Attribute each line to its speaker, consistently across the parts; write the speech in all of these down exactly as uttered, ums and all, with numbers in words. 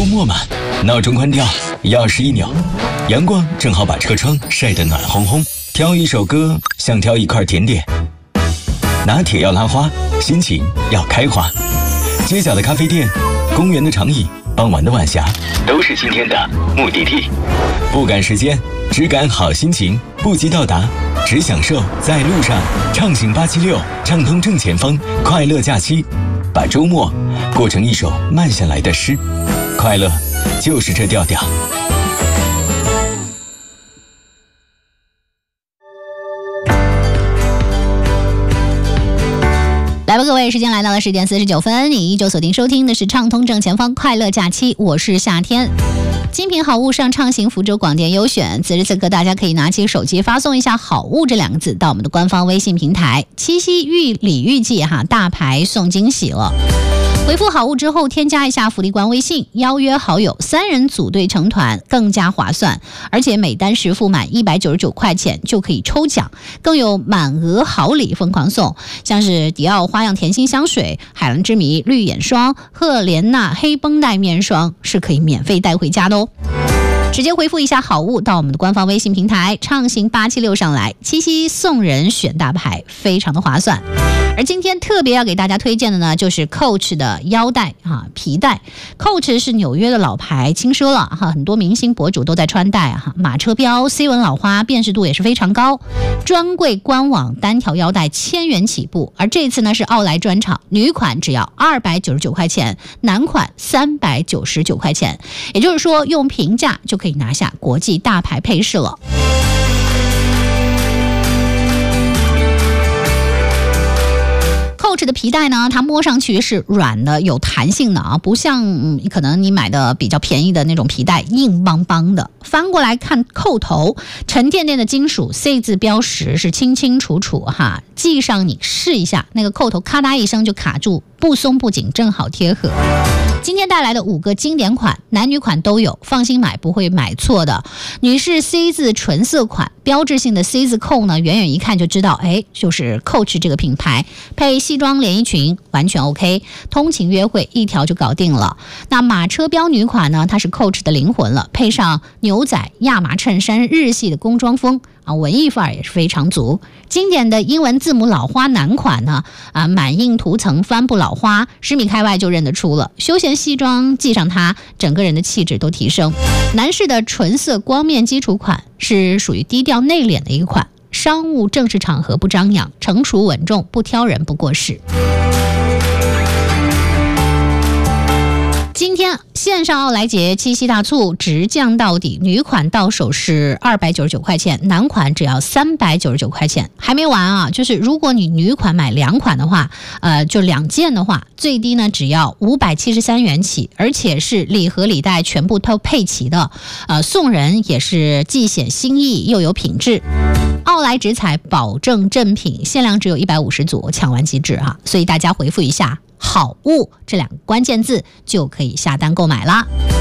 Speaker 1: 末嘛，闹钟关掉，钥匙一扭，阳光正好把车窗晒得暖烘烘。挑一首歌，像挑一块甜点。拿铁要拉花，心情要开花。街角的咖啡店，公园的长椅，傍晚的晚霞，都是今天的目的地。不赶时间，只赶好心情，不急到达，只享受在路上。畅行八七六，畅通正前方，快乐假期，把周末过成一首慢下来的诗。快乐就是这调调。
Speaker 2: 来吧，各位，时间来到了十点四十九分，你依旧锁定收听的是畅通正前方快乐假期，我是夏天。精品好物上畅行福州广电优选，此时此刻大家可以拿起手机发送一下好物这两个字到我们的官方微信平台。七夕玉礼玉季哈，大牌送惊喜了。回复好物之后，添加一下福利官微信，邀约好友，三人组队成团更加划算，而且每单实付满一百九十九块钱就可以抽奖，更有满额好礼疯狂送，像是迪奥花样甜心香水、海蓝之谜绿眼霜、赫莲娜黑绷带面霜是可以免费带回家的哦。直接回复一下好物到我们的官方微信平台畅行八七六上来，七夕送人选大牌，非常的划算。而今天特别要给大家推荐的呢，就是 Coach 的腰带啊皮带。Coach 是纽约的老牌轻奢了哈，很多明星博主都在穿戴哈，马车标 C 纹老花，辨识度也是非常高。专柜官网单条腰带千元起步，而这次呢是奥莱专场，女款只要二百九十九块钱，男款三百九十九块钱，也就是说用平价就可以拿下国际大牌配饰了。Coach 的皮带呢，它摸上去是软的，有弹性的啊，不像、嗯、可能你买的比较便宜的那种皮带硬邦邦的。翻过来看扣头，沉甸甸的金属 C 字标识是清清楚楚哈，系上你试一下，那个扣头咔嗒一声就卡住，不松不紧，正好贴合。今天带来的五个经典款，男女款都有，放心买不会买错的。女士 C 字纯色款，标志性的 C 字扣呢，远远一看就知道，哎，就是 Coach 这个品牌，配西装连衣裙完全 OK， 通勤约会一条就搞定了。那马车标女款呢，它是 Coach 的灵魂了，配上牛仔亚麻衬衫，日系的工装风啊，文艺范儿也是非常足。经典的英文字母老花男款呢，啊，满印涂层帆布老花，十米开外就认得出了。休闲西装系上它，整个人的气质都提升。男士的纯色光面基础款是属于低调内敛的一款，商务正式场合不张扬，成熟稳重，不挑人不过时。今天线上奥莱节七夕大促直降到底，女款到手是二百九十九块钱，男款只要三百九十九块钱。还没完啊，就是如果你女款买两款的话，呃，就两件的话，最低呢只要五百七十三元起，而且是礼盒礼袋全部都配齐的，呃，送人也是既显心意又有品质。奥莱直采保证正品，限量只有一百五十组，抢完即止哈，所以大家回复一下好物这两个关键字就可以下单购买啦。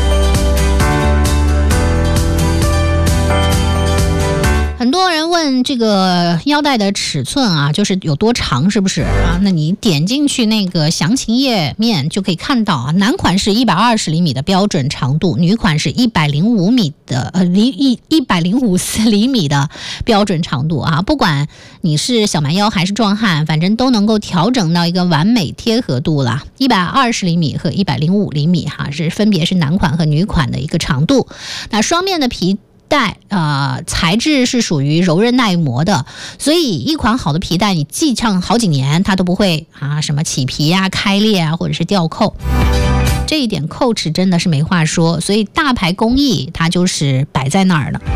Speaker 2: 很多人问这个腰带的尺寸啊，就是有多长是不是啊？那你点进去那个详情页面就可以看到啊，男款是一百二十厘米的标准长度，女款是一百零五米的呃一一百零五厘米的标准长度啊。不管你是小蛮腰还是壮汉，反正都能够调整到一个完美贴合度啦。一百二十厘米和一百零五厘米哈，是分别是男款和女款的一个长度。那双面的皮带呃材质是属于柔韧耐磨的，所以一款好的皮带你系上好几年它都不会啊什么起皮啊开裂啊或者是掉扣，这一点 Coach 真的是没话说，所以大牌工艺它就是摆在那儿的。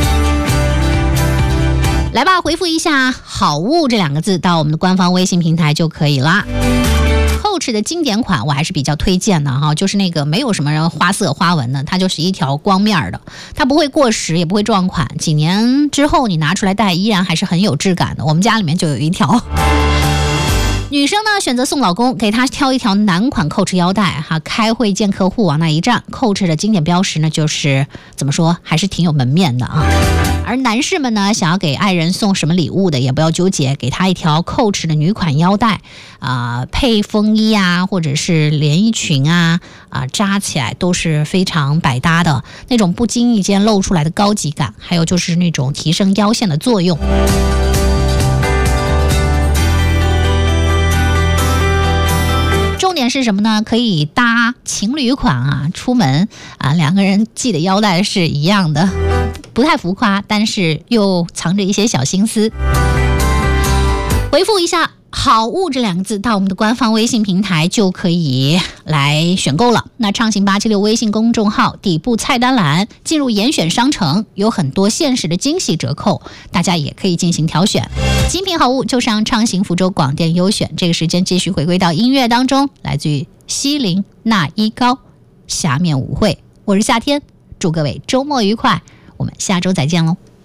Speaker 2: 来吧，回复一下好物这两个字到我们的官方微信平台就可以啦。Coach 的经典款我还是比较推荐的哈，就是那个没有什么花色花纹的，它就是一条光面的，它不会过时也不会撞款，几年之后你拿出来戴依然还是很有质感的。我们家里面就有一条。 女生呢选择送老公，给他挑一条男款 Coach 腰带哈，开会见客户往那一站 ，Coach 的经典标识呢就是怎么说，还是挺有门面的啊。而男士们呢，想要给爱人送什么礼物的，也不要纠结，给他一条 Coach 的女款腰带啊、呃，配风衣啊，或者是连衣裙啊，啊、呃，扎起来都是非常百搭的那种，不经意间露出来的高级感，还有就是那种提升腰线的作用。重点是什么呢？可以搭情侣款啊，出门啊，两个人系的腰带是一样的，不太浮夸，但是又藏着一些小心思。回复一下好物这两个字到我们的官方微信平台就可以来选购了。那畅行八七六微信公众号底部菜单栏进入严选商城，有很多限时的惊喜折扣，大家也可以进行挑选。精品好物就上畅行福州广电优选。这个时间继续回归到音乐当中，来自于西林那一高下面舞会。我是夏天，祝各位周末愉快，我们下周再见喽。